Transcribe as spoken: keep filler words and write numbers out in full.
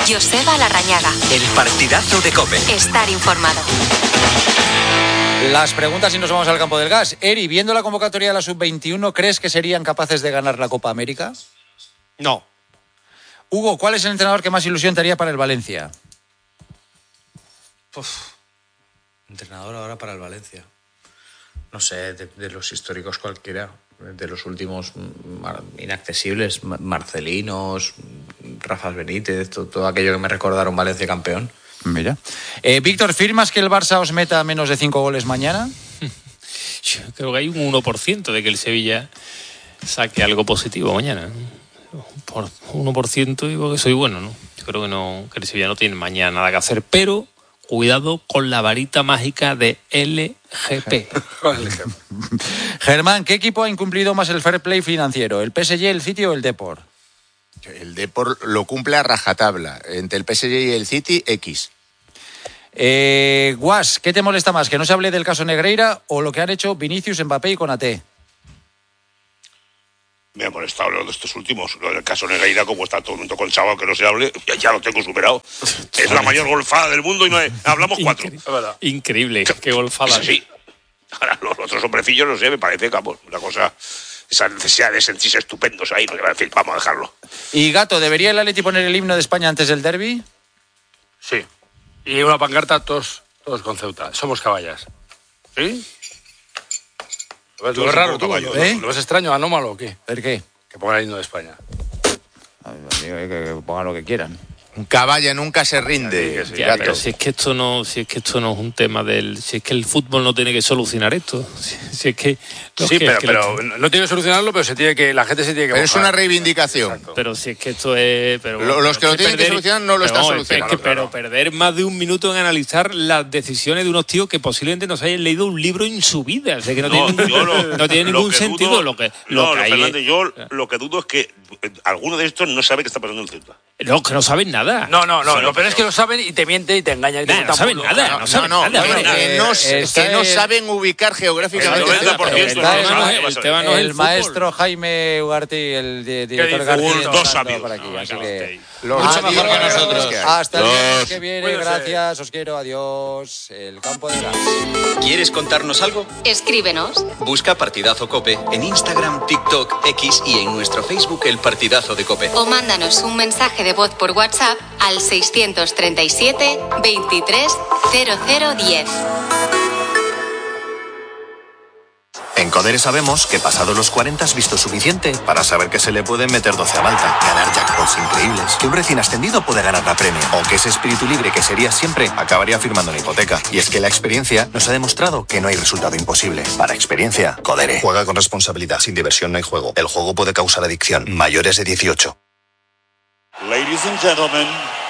Joseba Larrañaga. El partidazo de COPE. Estar informado. Las preguntas y nos vamos al campo del gas. Eri, viendo la convocatoria de la sub veintiuno, ¿crees que serían capaces de ganar la Copa América? No. Hugo, ¿cuál es el entrenador que más ilusión te haría para el Valencia? Uf, entrenador ahora para el Valencia. No sé, de, de los históricos cualquiera. De los últimos mar, inaccesibles, Marcelinos, Rafa Benítez, todo, todo aquello que me recordaron Valencia campeón. Mira. Eh, Víctor, ¿firmas que el Barça os meta menos de cinco goles mañana? Yo creo que hay un uno por ciento de que el Sevilla saque algo positivo mañana. Por uno por ciento digo que soy bueno, ¿no? Yo creo que no, que el Sevilla no tiene mañana nada que hacer, pero cuidado con la varita mágica de L G P. Germán, ¿qué equipo ha incumplido más el fair play financiero? ¿El P S G, el City o el Depor? El Depor lo cumple a rajatabla. Entre el P S G y el City, X. Eh, Guas, ¿qué te molesta más? ¿Que no se hable del caso Negreira o lo que han hecho Vinicius, Mbappé y Konaté? Me ha molestado lo de estos últimos. Lo del caso Negreira, como está todo el mundo con el chaval que no se hable, ya, ya lo tengo superado. Es la mayor golfada del mundo y no es, hablamos cuatro. Increíble, Increíble. Qué golfada. Sí, sí. Ahora los otros hombrecillos, no sé, me parece que una cosa, esa necesidad de sentirse estupendos ahí, no quiero decir, vamos a dejarlo. Y Gato, ¿debería el Atleti poner el himno de España antes del derbi? Sí. Y una pancarta todos, todos con Ceuta. Somos caballas. ¿Sí? ¿Lo ves, lo ves raro tú? Caballo, ¿Eh? ¿Lo ves extraño, anómalo o qué? ¿Per qué? Que pongan el himno de España. Ay, que, que pongan lo que quieran. Un caballo nunca se rinde. Sí, Ya, pero si es que esto no, si es que esto no es un tema del, si es que el fútbol no tiene que solucionar esto, si, si es que sí, que, pero, que pero lo, no tiene que solucionarlo, pero se tiene que, la gente se tiene que. Pero es mojar. una reivindicación. Exacto. pero si es que esto es, pero, Lo, los que pero lo tienen perder, que solucionar no lo están no, solucionando. Es que, pero perder más de un minuto en analizar las decisiones de unos tíos que posiblemente no se hayan leído un libro en su vida, o sea, que no, No, tiene, yo lo- no tiene lo ningún que sentido dudo- lo que, No, lo que no, hay. Fernández, yo lo que dudo es que eh, alguno de estos no sabe que está pasando el Ceuta. No, que no saben nada. No, no, no, Sí, lo peor pero- es que lo saben y te miente y te engaña. Y te Nah, no cuentan saben por- nada, no No, saben no, nada. no, no, que, no, no, está que no el- saben ubicar geográficamente. El noventa por ciento Está no el, sabe, el vas a ver. tema no es el el fútbol. maestro Jaime Ugarte y el di- director dice? García Un- están dos sabios. por aquí, No, así venga, que... hostia. Los Mucho mejor que adiós. nosotros. Hasta el viernes Dos. que viene, Puede ser. gracias, os quiero, adiós. El campo de gas. ¿Quieres contarnos algo? Escríbenos. Busca Partidazo COPE en Instagram, TikTok, X y en nuestro Facebook El Partidazo de COPE. O mándanos un mensaje de voz por WhatsApp al seiscientos treinta y siete veintitrés cero cero diez. En Codere sabemos que pasado los cuarenta has visto suficiente para saber que se le pueden meter doce a Malta, ganar jackpots increíbles, que un recién ascendido puede ganar la premio, o que ese espíritu libre que sería siempre acabaría firmando una hipoteca. Y es que la experiencia nos ha demostrado que no hay resultado imposible. Para experiencia, Codere. Juega con responsabilidad, sin diversión no hay juego. El juego puede causar adicción. Mayores de dieciocho. Ladies and gentlemen,